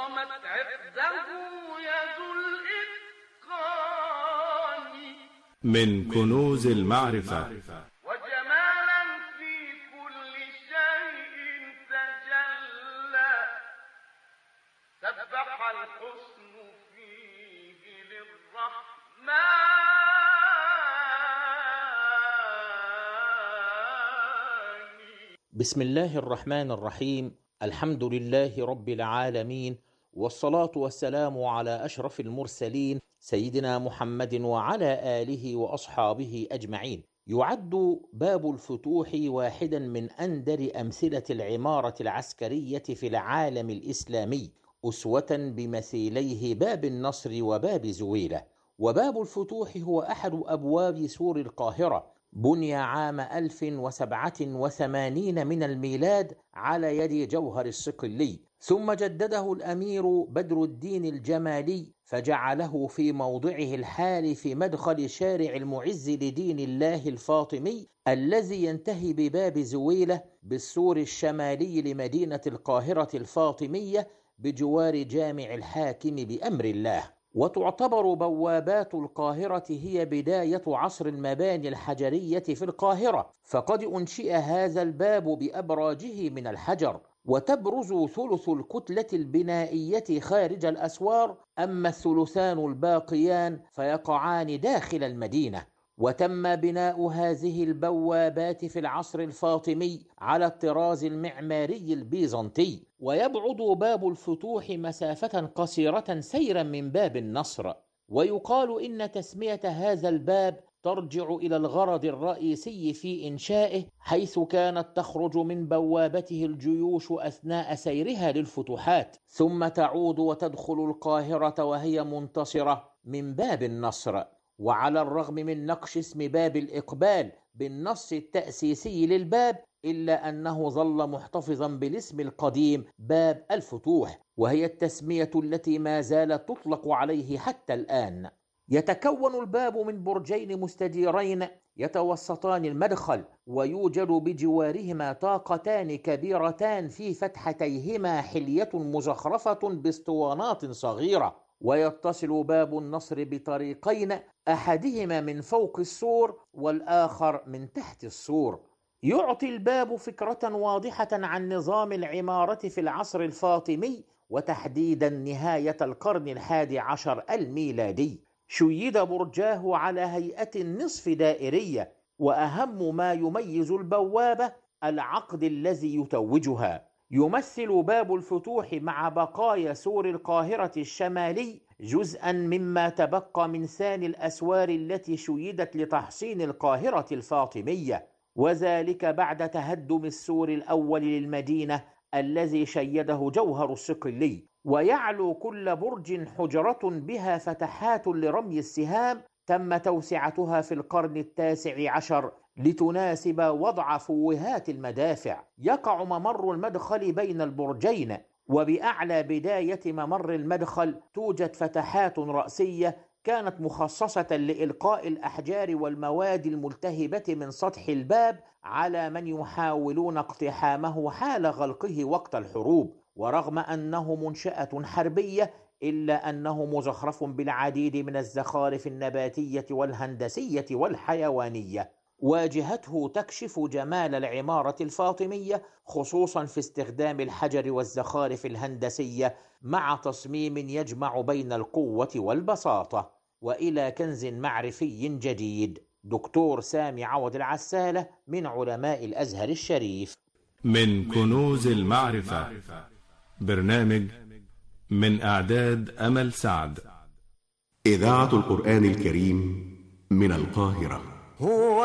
قامت عقده يد الإتقان من كنوز المعرفة وجمالا في كل شيء تجلى سبح الحسن فيه للرحمن بسم الله الرحمن الرحيم. الحمد لله رب العالمين، والصلاة والسلام على أشرف المرسلين سيدنا محمد وعلى آله وأصحابه أجمعين. يعد باب الفتوح واحدا من أندر أمثلة العمارة العسكرية في العالم الإسلامي، أسوة بمثيليه باب النصر وباب زويلة. وباب الفتوح هو أحد أبواب سور القاهرة، بني عام 1087 من الميلاد على يد جوهر الصقلي، ثم جدده الأمير بدر الدين الجمالي فجعله في موضعه الحالي في مدخل شارع المعز لدين الله الفاطمي الذي ينتهي بباب زويلة بالسور الشمالي لمدينة القاهرة الفاطمية بجوار جامع الحاكم بأمر الله. وتعتبر بوابات القاهرة هي بداية عصر المباني الحجرية في القاهرة، فقد أنشئ هذا الباب بأبراجه من الحجر، وتبرز ثلث الكتلة البنائية خارج الأسوار، أما الثلثان الباقيان فيقعان داخل المدينة. وتم بناء هذه البوابات في العصر الفاطمي على الطراز المعماري البيزنطي، ويبعد باب الفتوح مسافة قصيرة سيرا من باب النصر. ويقال إن تسمية هذا الباب ترجع إلى الغرض الرئيسي في إنشائه، حيث كانت تخرج من بوابته الجيوش أثناء سيرها للفتوحات، ثم تعود وتدخل القاهرة وهي منتصرة من باب النصر. وعلى الرغم من نقش اسم باب الإقبال بالنص التأسيسي للباب، إلا أنه ظل محتفظا بالاسم القديم باب الفتوح، وهي التسمية التي ما زالت تطلق عليه حتى الآن. يتكون الباب من برجين مستديرين يتوسطان المدخل، ويوجد بجوارهما طاقتان كبيرتان في فتحتيهما حلية مزخرفة باسطوانات صغيرة. ويتصل باب النصر بطريقين، أحدهما من فوق السور والآخر من تحت السور. يعطي الباب فكرة واضحة عن نظام العمارة في العصر الفاطمي، وتحديدا نهاية القرن 11 الميلادي. شيد برجاه على هيئة نصف دائرية، وأهم ما يميز البوابة العقد الذي يتوجها. يمثل باب الفتوح مع بقايا سور القاهرة الشمالي جزءا مما تبقى من ثاني الأسوار التي شيدت لتحصين القاهرة الفاطمية، وذلك بعد تهدم السور الأول للمدينة الذي شيده جوهر الصقلي. ويعلو كل برج حجرة بها فتحات لرمي السهام، تم توسعتها في القرن 19 لتناسب وضع فوهات المدافع. يقع ممر المدخل بين البرجين، وبأعلى بداية ممر المدخل توجد فتحات رأسية كانت مخصصة لإلقاء الأحجار والمواد الملتهبة من سطح الباب على من يحاولون اقتحامه حال غلقه وقت الحروب. ورغم أنه منشأة حربية، إلا أنه مزخرف بالعديد من الزخارف النباتية والهندسية والحيوانية. واجهته تكشف جمال العمارة الفاطمية، خصوصا في استخدام الحجر والزخارف الهندسية مع تصميم يجمع بين القوة والبساطة. وإلى كنز معرفي جديد. دكتور سامي عوض العسالة من علماء الأزهر الشريف. من كنوز المعرفة، برنامج من إعداد أمل سعد. إذاعة القرآن الكريم من القاهرة. هو